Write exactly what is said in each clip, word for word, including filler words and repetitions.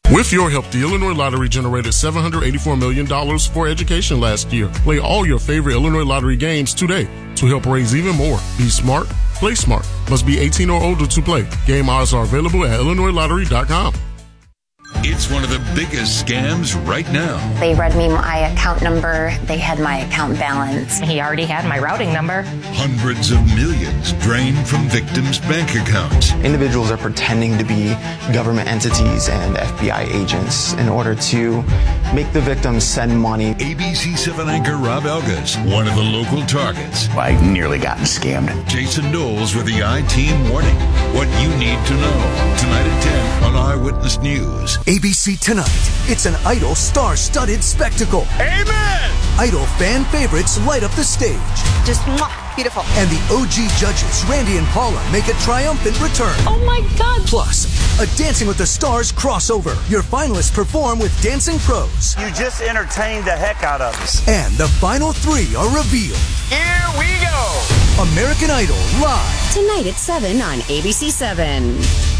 With your help, the Illinois Lottery generated seven hundred eighty-four million dollars for education last year. Play all your favorite Illinois Lottery games today to help raise even more. Be smart, play smart. Must be eighteen or older to play. Game odds are available at illinois lottery dot com. It's one of the biggest scams right now. They read me my account number. They had my account balance. He already had my routing number. Hundreds of millions drained from victims' bank accounts. Individuals are pretending to be government entities and F B I agents in order to make the victims send money. A B C seven anchor Rob Elgas, one of the local targets. I nearly gotten scammed. Jason Knowles with the I-Team warning. What you need to know. Tonight at ten on Eyewitness News. A B C Tonight. It's an Idol star-studded spectacle. Amen! Idol fan favorites light up the stage. Just mwah, beautiful. And the O G judges, Randy and Paula, make a triumphant return. Oh my God. Plus, a Dancing with the Stars crossover. Your finalists perform with Dancing Pros. You just entertained the heck out of us. And the final three are revealed. Here we go. American Idol live. Tonight at seven on A B C seven.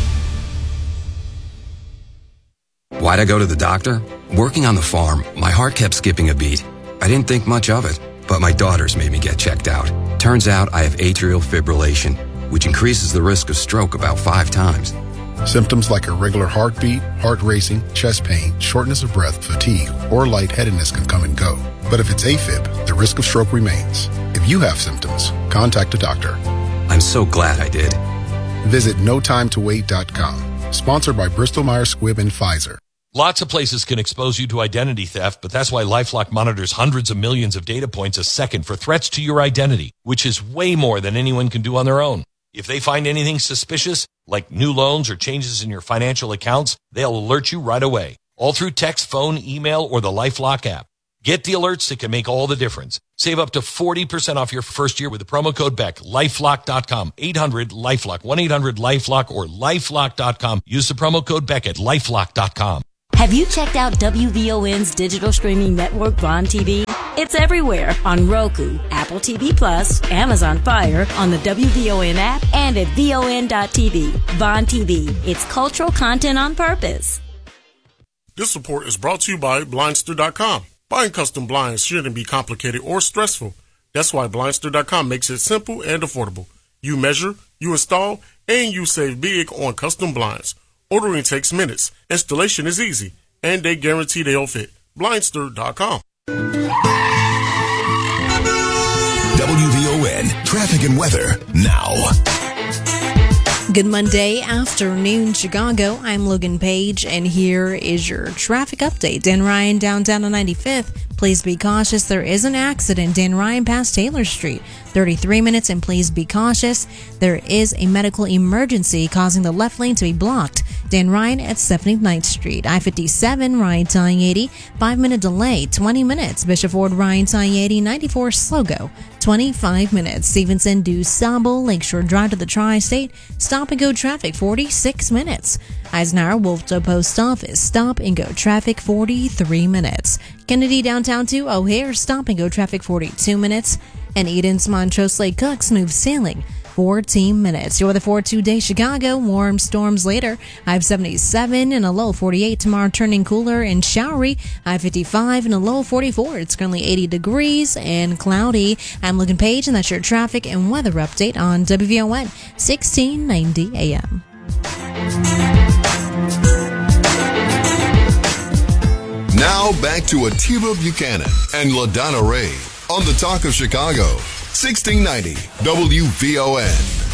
Why'd I go to the doctor? Working on the farm, my heart kept skipping a beat. I didn't think much of it, but my daughters made me get checked out. Turns out I have atrial fibrillation, which increases the risk of stroke about five times. Symptoms like irregular heartbeat, heart racing, chest pain, shortness of breath, fatigue, or lightheadedness can come and go. But if it's AFib, the risk of stroke remains. If you have symptoms, contact a doctor. I'm so glad I did. Visit no time to wait dot com. Sponsored by Bristol-Myers Squibb and Pfizer. Lots of places can expose you to identity theft, but that's why LifeLock monitors hundreds of millions of data points a second for threats to your identity, which is way more than anyone can do on their own. If they find anything suspicious, like new loans or changes in your financial accounts, they'll alert you right away, all through text, phone, email, or the LifeLock app. Get the alerts that can make all the difference. Save up to forty percent off your first year with the promo code Beck. lifelock dot com, eight hundred LifeLock, one eight hundred LifeLock, or lifelock dot com. Use the promo code Beck at lifelock dot com. Have you checked out W V O N's digital streaming network, Vaughn T V? It's everywhere on Roku, Apple T V Plus, Amazon Fire, on the W V O N app, and at V O N dot T V. Vaughn T V. It's cultural content on purpose. This report is brought to you by Blindster dot com. Buying custom blinds shouldn't be complicated or stressful. That's why Blindster dot com makes it simple and affordable. You measure, you install, and you save big on custom blinds. Ordering takes minutes, installation is easy, and they guarantee they'll fit. Blindster dot com. W V O N Traffic and Weather now. Good Monday afternoon, Chicago. I'm Logan Page, and here is your traffic update. Dan Ryan downtown on ninety-fifth. Please be cautious. There is an accident. Dan Ryan past Taylor Street. thirty-three minutes, and please be cautious. There is a medical emergency causing the left lane to be blocked. Dan Ryan at seventy-ninth Street. I fifty-seven, Ryan to I eighty. five minute delay, twenty minutes. Bishop Ford, Ryan to I eighty. ninety-four, slow go, twenty-five minutes. Stevenson, DuSable, Lakeshore Drive to the Tri-State. Stop and go traffic, forty-six minutes. Eisenhower, Wolftown Post Office. Stop and go traffic, forty-three minutes. Kennedy downtown to O'Hare. Stop and go traffic, forty-two minutes. And Eden's, Montrose Lake, Cook, Smooth Sailing, fourteen minutes. Your weather for today, Chicago. Warm storms later. I seventy-seven and a low forty-eight. Tomorrow turning cooler and showery. I fifty-five and a low forty-four. It's currently eighty degrees and cloudy. I'm Logan Page, and that's your traffic and weather update on W V O N sixteen ninety A M. Now back to Atiba Buchanan and LaDonna Ray on the Talk of Chicago, sixteen ninety W V O N.